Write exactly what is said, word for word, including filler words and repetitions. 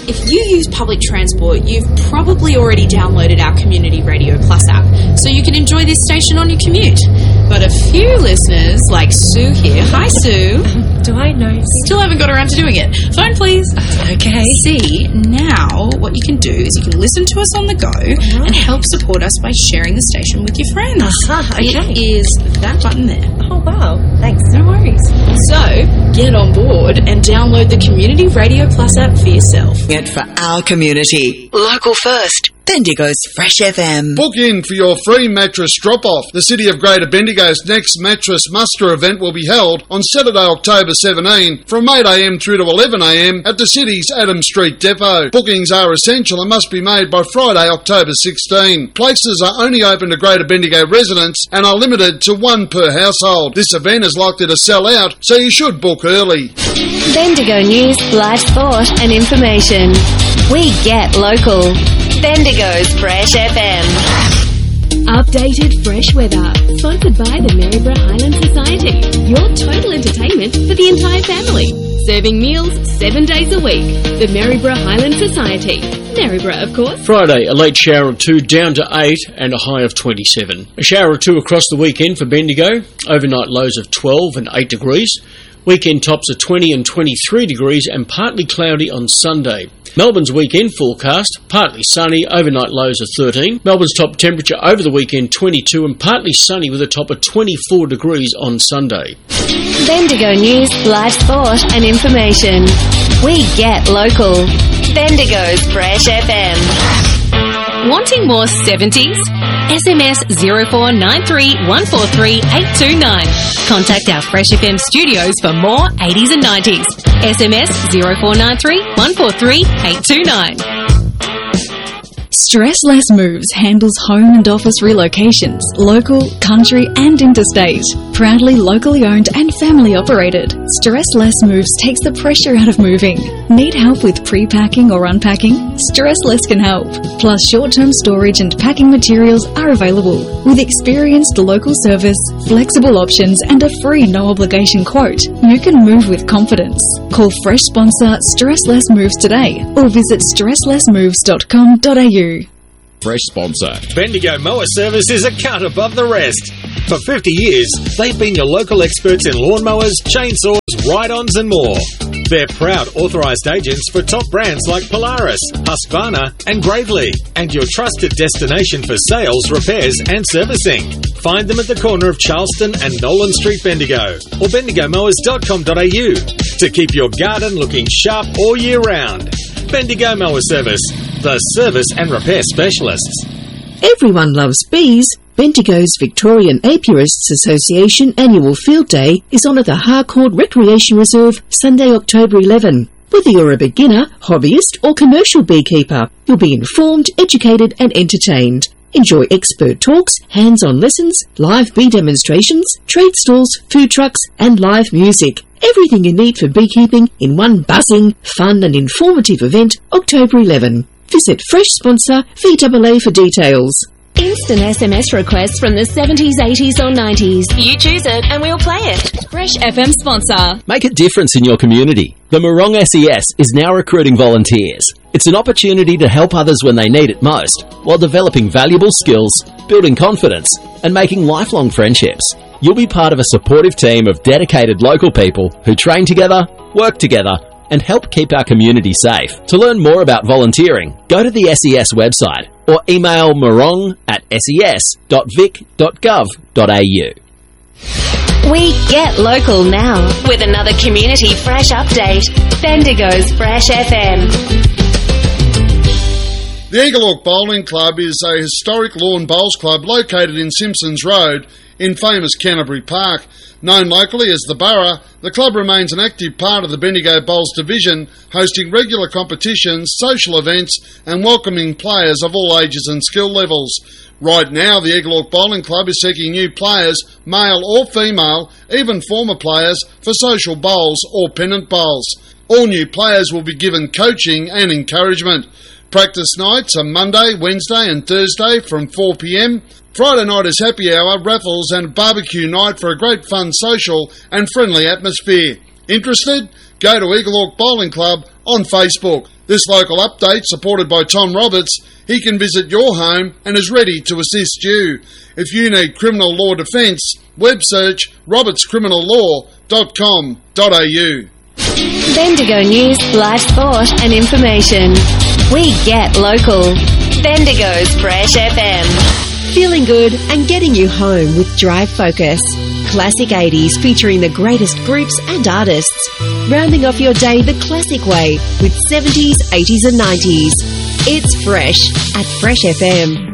If you use public transport, you've probably already downloaded our Community Radio Plus app, so you can enjoy this station on your commute. But a few listeners, like Sue here, hi Sue. Do I know? Still haven't got around to doing it. Phone please. Okay. See, now what you can do is you can listen to us on the go uh-huh. and help support us by sharing the station with your friends. Uh-huh, okay. It is that button there. Oh, wow. Thanks. No worries. So, get on board and download the Community Radio Plus app for yourself. It for our community. Local first. Bendigo's Fresh F M. Book in for your free mattress drop-off. The City of Greater Bendigo's next mattress muster event will be held on Saturday, October seventeenth from eight a m through to eleven a m at the city's Adams Street Depot. Bookings are essential and must be made by Friday, October sixteenth. Places are only open to Greater Bendigo residents and are limited to one per household. This event is likely to sell out, so you should book early. Bendigo news, live sport and information. We get local. Bendigo's Fresh F M. Updated fresh weather, sponsored by the Maryborough Highland Society. Your total entertainment for the entire family. Serving meals seven days a week. The Maryborough Highland Society. Maryborough, of course. Friday, a late shower or two down to eight and a high of twenty-seven. A shower or two across the weekend for Bendigo. Overnight lows of twelve and eight degrees. Weekend tops of twenty and twenty-three degrees and partly cloudy on Sunday. Melbourne's weekend forecast, partly sunny, overnight lows of thirteen. Melbourne's top temperature over the weekend twenty-two and partly sunny with a top of twenty-four degrees on Sunday. Bendigo news, live sport and information. We get local. Bendigo's Fresh F M. Wanting more seventies? S M S zero four nine three one four three eight two nine. Contact our Fresh F M studios for more eighties and nineties. S M S zero four nine three one four three eight two nine. Stressless Moves handles home and office relocations, local, country and interstate. Proudly locally owned and family operated, Stressless Moves takes the pressure out of moving. Need help with pre-packing or unpacking? Stressless can help. Plus short-term storage and packing materials are available. With experienced local service, flexible options and a free no-obligation quote, you can move with confidence. Call fresh sponsor Stressless Moves today or visit stressless moves dot com dot a u. Fresh sponsor. Bendigo Mower Service is a cut above the rest. For fifty years, they've been your local experts in lawnmowers, chainsaws, ride-ons and more. They're proud authorised agents for top brands like Polaris, Husqvarna and Gravely, and your trusted destination for sales, repairs and servicing. Find them at the corner of Charleston and Nolan Street, Bendigo, or bendigo mowers dot com dot a u to keep your garden looking sharp all year round. Bendigo Mower Service, the service and repair specialists. Everyone loves bees. Bendigo's Victorian Apiarists Association annual field day is on at the Harcourt Recreation Reserve Sunday, October eleventh. Whether you're a beginner, hobbyist or commercial beekeeper, you'll be informed, educated and entertained. Enjoy expert talks, hands-on lessons, live bee demonstrations, trade stalls, food trucks and live music. Everything you need for beekeeping in one buzzing, fun and informative event, October eleventh. Visit Fresh Sponsor V A A for details. Instant S M S requests from the seventies, eighties or nineties. You choose it and we'll play it. Fresh F M sponsor. Make a difference in your community. The Moorong S E S is now recruiting volunteers. It's an opportunity to help others when they need it most, while developing valuable skills, building confidence, and making lifelong friendships. You'll be part of a supportive team of dedicated local people who train together, work together, and help keep our community safe. To learn more about volunteering, go to the S E S website or email moorong at s e s dot vic dot gov dot a u. We get local now with another Community Fresh update. Bendigo's Fresh F M. The Eaglehawk Bowling Club is a historic lawn bowls club located in Simpsons Road in famous Canterbury Park. Known locally as the Borough, the club remains an active part of the Bendigo Bowls division, hosting regular competitions, social events and welcoming players of all ages and skill levels. Right now, the Eaglehawk Bowling Club is seeking new players, male or female, even former players, for social bowls or pennant bowls. All new players will be given coaching and encouragement. Practice nights are Monday, Wednesday and Thursday from four p m. Friday night is happy hour, raffles and barbecue night for a great fun, social and friendly atmosphere. Interested? Go to Eagle Hawk Bowling Club on Facebook. This local update, supported by Tom Roberts, he can visit your home and is ready to assist you. If you need criminal law defence, web search roberts criminal law dot com dot a u. Bendigo News, live sport and information. We get local. Bendigo's Fresh F M. Feeling good and getting you home with Drive Focus. Classic eighties featuring the greatest groups and artists. Rounding off your day the classic way with seventies, eighties and nineties. It's Fresh at Fresh F M.